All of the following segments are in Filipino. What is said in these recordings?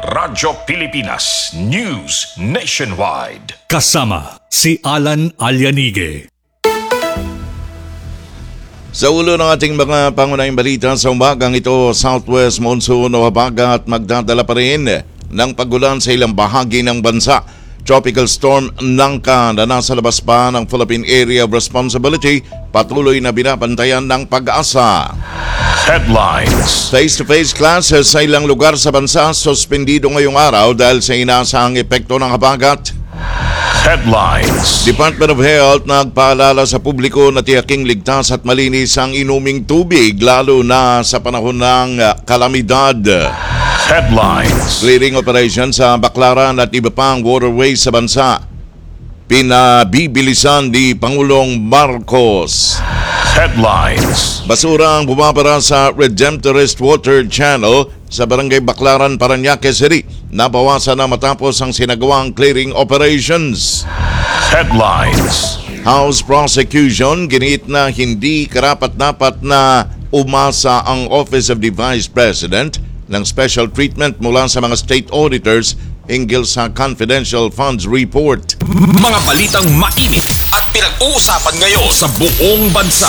Radyo Pilipinas News Nationwide. Kasama si Alan Alyanige. Sa ulo ng ating mga pangunahing balita sa umagang ito, Southwest Monsoon o habagat magdadala pa rin ng pagulan sa ilang bahagi ng bansa. Tropical Storm Nangka na nasa labas pa ng Philippine Area of Responsibility patuloy na binabantayan ng Pag-asa. Headlines. Face-to-face classes sa ilang lugar sa bansa suspendido ngayong araw dahil sa inaasahang epekto ng habagat. Headlines. Department of Health nagpaalala sa publiko na tiyaking ligtas at malinis ang inuming tubig lalo na sa panahon ng kalamidad. Headlines. Clearing operation sa Baclaran at iba pang waterways sa bansa pinabibilisan ni Pangulong Marcos. Headlines. Basura ang bumabara sa Redemptorist Water Channel sa Barangay Baclaran, Parañaque City. Nabawasan na matapos ang sinagawang clearing operations. Headlines. House prosecution ginit na hindi karapat-dapat na umasa ang Office of the Vice President ng special treatment mula sa mga state auditors hinggil sa confidential funds report. Mga balitang mainit at pinag-uusapan ngayon sa buong bansa.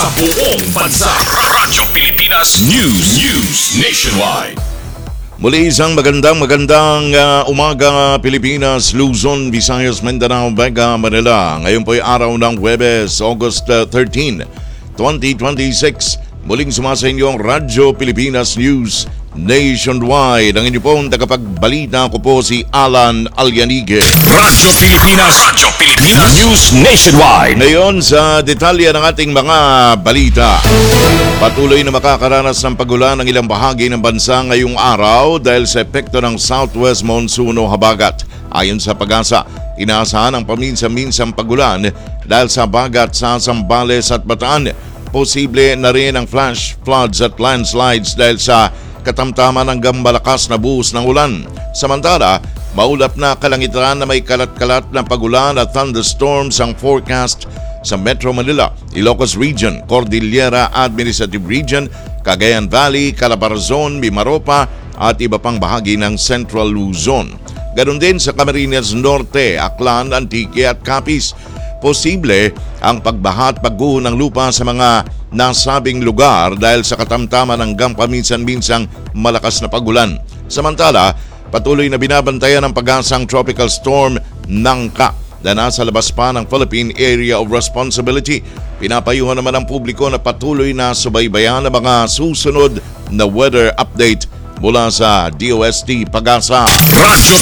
Radyo Pilipinas News Nationwide. Muli isang magandang umaga Pilipinas, Luzon, Visayas, Mindanao, Vega, Manila. Ngayon po ay araw ng Huwebes, August 13, 2026. Muling sumasa inyo ang Radyo Pilipinas News Nationwide. Ang inyo pong tagapagbalita ko po si Alan Alyanige. Radyo Pilipinas News Nationwide. Ngayon sa detalye ng ating mga balita. Patuloy na makakaranas ng pagulan ng ilang bahagi ng bansa ngayong araw dahil sa epekto ng Southwest Monsoon o habagat. Ayon sa Pag-asa, inaasahan ang paminsan-minsang pagulan dahil sa habagat sa Zambales at Bataan. Posible na rin ang flash floods at landslides dahil sa katamtaman hanggang malakas na buhos ng ulan. Samantala, maulap na kalangitan na may kalat-kalat na pagulan at thunderstorms ang forecast sa Metro Manila, Ilocos Region, Cordillera Administrative Region, Cagayan Valley, Calabarzon, Mimaropa at iba pang bahagi ng Central Luzon. Ganon din sa Camarines Norte, Aklan, Antique at Capiz. Posible ang pagbaha at pagguho ng lupa sa mga nasabing lugar dahil sa katamtaman hanggang paminsan-minsang malakas na pagulan. Samantala, patuloy na binabantayan ng Pag-asang Tropical Storm Nangka na nasa labas pa ng Philippine Area of Responsibility. Pinapayuhan naman ang publiko na patuloy na subaybayan ang mga susunod na weather update mula sa DOST Pag-asa. Radyo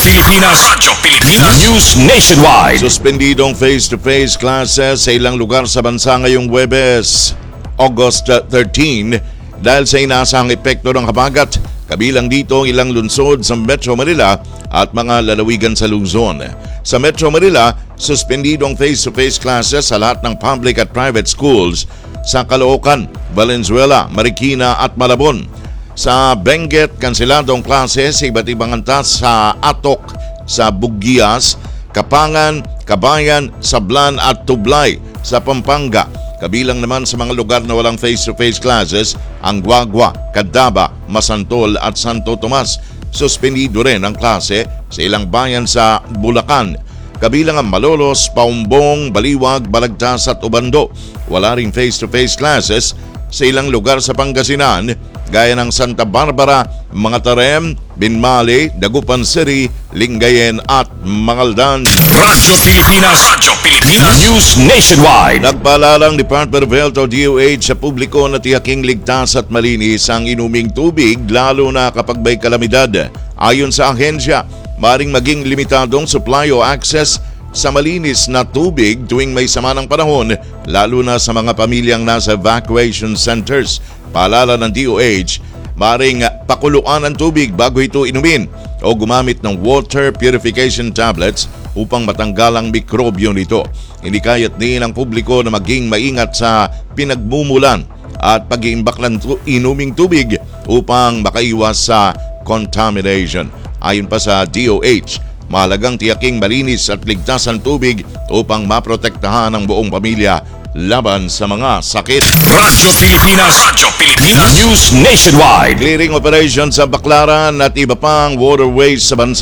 Pilipinas News Nationwide. Suspendidong face-to-face classes sa ilang lugar sa bansa ngayong Huwebes, August 13 dahil sa inaasahang epekto ng habagat. Kabilang dito ang ilang lungsod sa Metro Manila at mga lalawigan sa Luzon. Sa Metro Manila, suspendidong face-to-face classes sa lahat ng public at private schools sa Caloocan, Valenzuela, Marikina at Malabon. Sa Benguet, kanseladong klase sa iba't ibang antas sa Atok, sa Bugias, Kapangan, Kabayan, Sablan at Tublay sa Pampanga. Kabilang naman sa mga lugar na walang face-to-face classes ang Guagua, Candaba, Masantol at Santo Tomas. Suspendido rin ang klase sa ilang bayan sa Bulacan. Kabilang ang Malolos, Paumbong, Baliwag, Balagtas at Obando. Wala ring face-to-face classes sa ilang lugar sa Pangasinan gaya ng Santa Barbara, Mangatarem, Binmali, Dagupan City, Lingayen at Mangaldan. Radyo Pilipinas News Nationwide. Nagpaalala ang Department of Health o DOH sa publiko na tiyaking ligtas at malinis ang inuming tubig lalo na kapag may kalamidad. Ayon sa ahensya, maring maging limitadong supply o access sa malinis na tubig tuwing may sama ng panahon, lalo na sa mga pamilyang nasa evacuation centers. Paalala ng DOH, maring pakuluan ang tubig bago ito inumin o gumamit ng water purification tablets upang matanggal ang mikrobyo nito. Inikayat din ang publiko na maging maingat sa pinagmumulan at pag-iimbak ng inuming tubig upang makaiwas sa contamination. Ayon pa sa DOH, mahalagang tiyaking malinis at ligtas ang tubig upang maprotektahan ang buong pamilya laban sa mga sakit. Radyo Pilipinas News Nationwide. Clearing operation sa Baclaran at iba pang waterways sa bansa